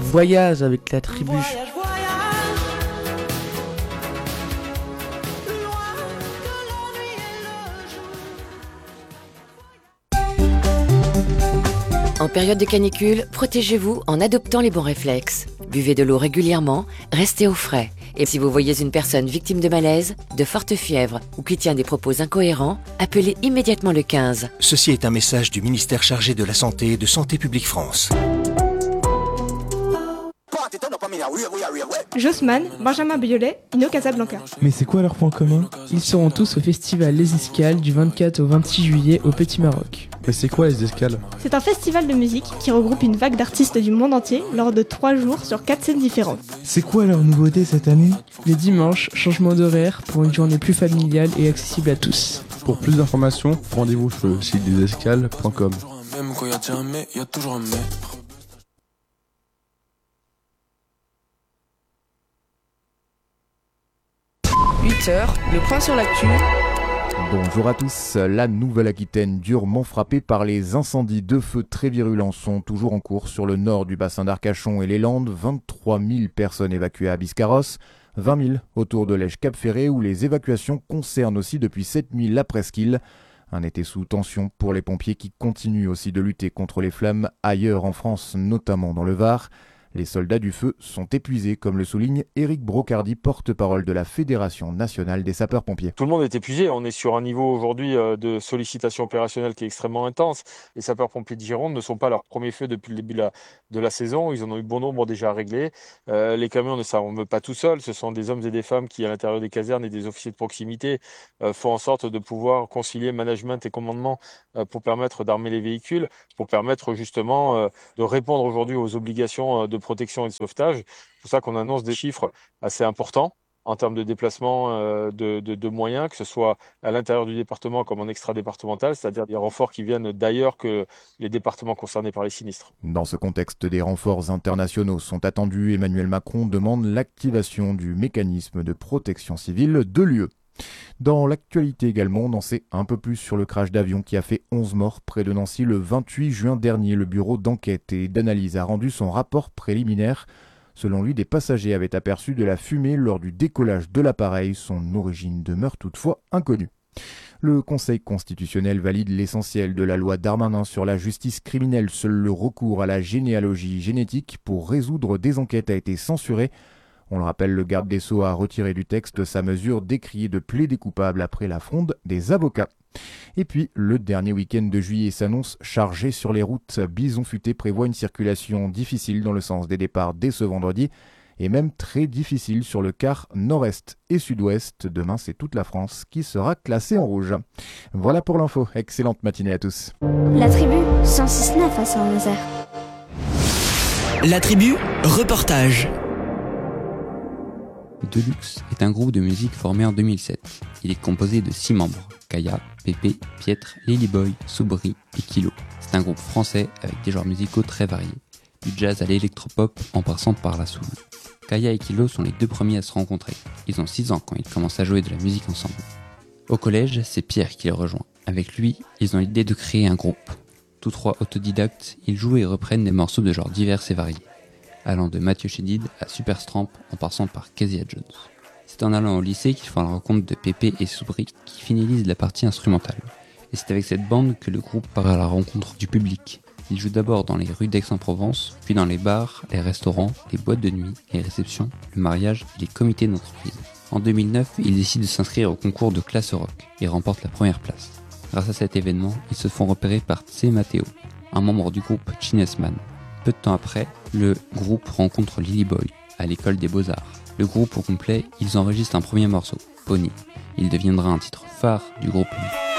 Voyage avec la tribu. En période de canicule, protégez-vous en adoptant les bons réflexes. Buvez de l'eau régulièrement, restez au frais. Et si vous voyez une personne victime de malaise, de forte fièvre ou qui tient des propos incohérents, appelez immédiatement le 15. Ceci est un message du ministère chargé de la Santé et de Santé publique France. Jossman, Benjamin Biolay, Ino Casablanca. Mais c'est quoi leur point commun ? Ils seront tous au festival Les Escales du 24 au 26 juillet au Petit Maroc. Mais c'est quoi Les Escales ? C'est un festival de musique qui regroupe une vague d'artistes du monde entier lors de 3 jours sur 4 scènes différentes. C'est quoi leur nouveauté cette année ? Les dimanches, changement d'horaire pour une journée plus familiale et accessible à tous. Pour plus d'informations, rendez-vous sur le site desescales.com. Même quand y a un mais, y a toujours un mais. 8h, le point sur l'actu. Bonjour à tous. La Nouvelle-Aquitaine, durement frappée par les incendies. 2 feux très virulents sont toujours en cours sur le nord du bassin d'Arcachon et les Landes. 23 000 personnes évacuées à Biscarrosse, 20 000 autour de Lège-Cap-Ferré où les évacuations concernent aussi depuis 7 000 la presqu'île. Un été sous tension pour les pompiers qui continuent aussi de lutter contre les flammes ailleurs en France, notamment dans le Var. Les soldats du feu sont épuisés, comme le souligne Éric Brocardi, porte-parole de la Fédération nationale des sapeurs-pompiers. Tout le monde est épuisé. On est sur un niveau aujourd'hui de sollicitation opérationnelle qui est extrêmement intense. Les sapeurs-pompiers de Gironde ne sont pas à leur premier feu depuis le début de la saison. Ils en ont eu bon nombre déjà réglés. Les camions ne s'arment pas tout seuls. Ce sont des hommes et des femmes qui, à l'intérieur des casernes et des officiers de proximité, font en sorte de pouvoir concilier management et commandement pour permettre d'armer les véhicules, pour permettre justement de répondre aujourd'hui aux obligations de protection et de sauvetage. C'est pour ça qu'on annonce des chiffres assez importants en termes de déplacement de moyens, que ce soit à l'intérieur du département comme en extra-départemental, c'est-à-dire des renforts qui viennent d'ailleurs que les départements concernés par les sinistres. Dans ce contexte, des renforts internationaux sont attendus. Emmanuel Macron demande l'activation du mécanisme de protection civile de l'UE. Dans l'actualité également, on en sait un peu plus sur le crash d'avion qui a fait 11 morts près de Nancy le 28 juin dernier. Le bureau d'enquête et d'analyse a rendu son rapport préliminaire. Selon lui, des passagers avaient aperçu de la fumée lors du décollage de l'appareil. Son origine demeure toutefois inconnue. Le Conseil constitutionnel valide l'essentiel de la loi Darmanin sur la justice criminelle. Seul le recours à la généalogie génétique pour résoudre des enquêtes a été censuré. On le rappelle, le garde des Sceaux a retiré du texte sa mesure décriée de plaider coupable après la fronde des avocats. Et puis, le dernier week-end de juillet s'annonce chargé sur les routes. Bison Futé prévoit une circulation difficile dans le sens des départs dès ce vendredi et même très difficile sur le quart nord-est et sud-ouest. Demain, c'est toute la France qui sera classée en rouge. Voilà pour l'info. Excellente matinée à tous. La tribu 106.9 à Saint-Nazaire. La tribu, reportage. Deluxe est un groupe de musique formé en 2007. Il est composé de 6 membres, Kaya, Pépé, Pietre, Lilyboy, Soubry et Kilo. C'est un groupe français avec des genres musicaux très variés, du jazz à l'électropop en passant par la soul. Kaya et Kilo sont les 2 premiers à se rencontrer. Ils ont 6 ans quand ils commencent à jouer de la musique ensemble. Au collège, c'est Pierre qui les rejoint. Avec lui, ils ont l'idée de créer un groupe. Tous 3 autodidactes, ils jouent et reprennent des morceaux de genres divers et variés, allant de Mathieu Chédid à Superstramp en passant par Kezia Jones. C'est en allant au lycée qu'ils font la rencontre de Pépé et Soubry qui finalisent la partie instrumentale. Et c'est avec cette bande que le groupe part à la rencontre du public. Ils jouent d'abord dans les rues d'Aix-en-Provence, puis dans les bars, les restaurants, les boîtes de nuit, les réceptions, le mariage et les comités d'entreprise. En 2009, ils décident de s'inscrire au concours de classe rock et remportent la première place. Grâce à cet événement, ils se font repérer par Tsé Matteo, un membre du groupe Chinesman. Peu de temps après, le groupe rencontre Lilyboy à l'école des Beaux-Arts. Le groupe au complet, ils enregistrent un premier morceau, Pony. Il deviendra un titre phare du groupe.